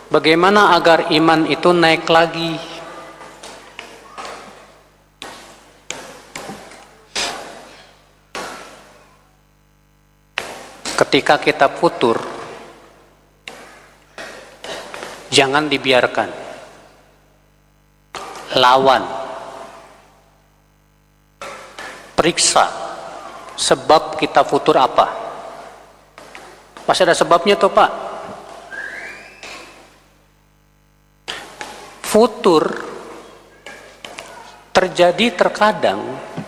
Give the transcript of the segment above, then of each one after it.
Bagaimana agar iman itu naik lagi? Ketika kita futur, jangan dibiarkan. Lawan. Periksa sebab kita futur apa. Pasti ada sebabnya tuh Pak. Futur terjadi terkadang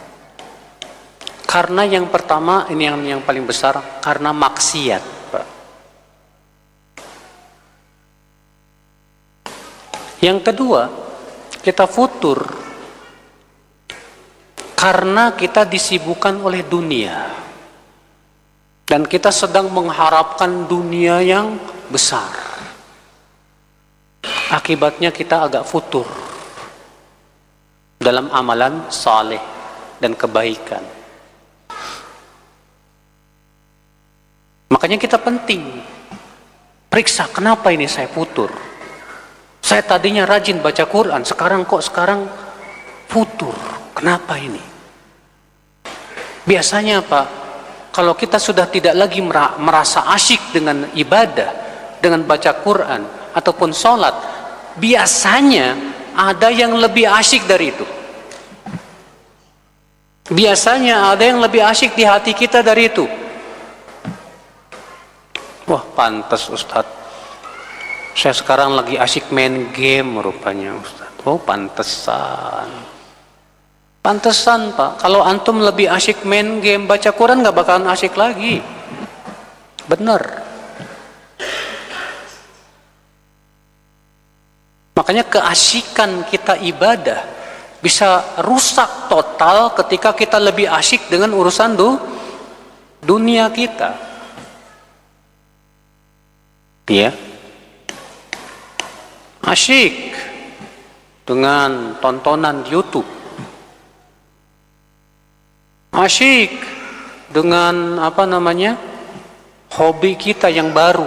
karena yang pertama, ini yang paling besar, karena maksiat, Pak. Yang kedua, kita futur karena kita disibukkan oleh dunia dan kita sedang mengharapkan dunia yang besar. Akibatnya kita agak futur dalam amalan saleh dan kebaikan. Makanya kita penting periksa, kenapa ini saya futur? Saya tadinya rajin baca Quran, sekarang futur. Kenapa ini? Biasanya Pak, kalau kita sudah tidak lagi merasa asyik dengan ibadah, dengan baca Quran ataupun sholat, biasanya ada yang lebih asyik dari itu. Biasanya ada yang lebih asyik di hati kita dari itu. Wah, pantas Ustadz, saya sekarang lagi asyik main game rupanya Ustadz. Oh, pantesan Pak, kalau antum lebih asyik main game, baca Quran gak bakalan asyik lagi. Bener. Makanya keasyikan kita ibadah bisa rusak total ketika kita lebih asyik dengan urusan dunia kita. Ya. Asyik dengan tontonan YouTube. Asyik dengan hobi kita yang baru.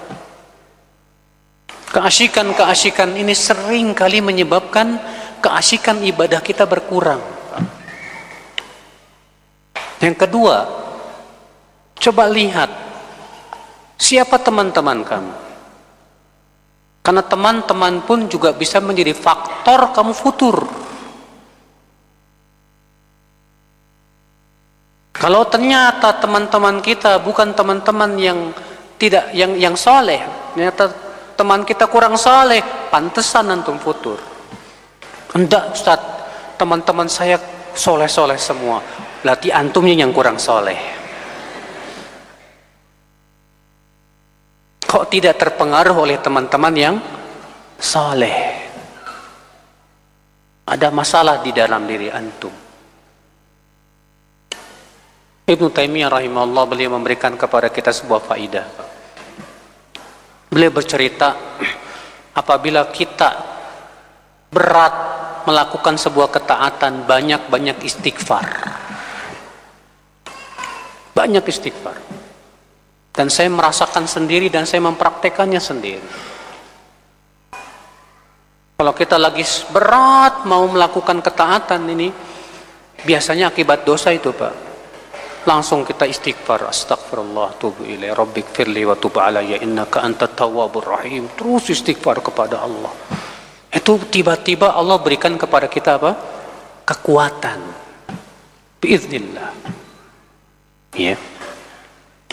Keasyikan ini sering kali menyebabkan keasyikan ibadah kita berkurang. Yang kedua, coba lihat siapa teman-teman kamu. Karena teman-teman pun juga bisa menjadi faktor kamu futur. Kalau ternyata teman-teman kita bukan teman-teman yang soleh, ternyata teman kita kurang soleh, pantesan antum futur. Enggak Ustaz, teman-teman saya soleh-soleh semua, berarti antumnya yang kurang soleh. Kok tidak terpengaruh oleh teman-teman yang soleh? Ada masalah di dalam diri antum. Ibnu Taimiyah rahimahullah, beliau memberikan kepada kita sebuah faidah. Beliau bercerita, apabila kita berat melakukan sebuah ketaatan, banyak-banyak istighfar. Banyak istighfar. Dan saya merasakan sendiri dan saya mempraktekannya sendiri. Kalau kita lagi berat mau melakukan ketaatan ini, biasanya akibat dosa itu Pak, langsung kita istighfar, astagfirullah, tubu ilaih, rabbik firli wa tub alayya innaka antat tawwabur rahim. Terus istighfar kepada Allah. Itu tiba-tiba Allah berikan kepada kita apa? Kekuatan. Biiznillah. Ya.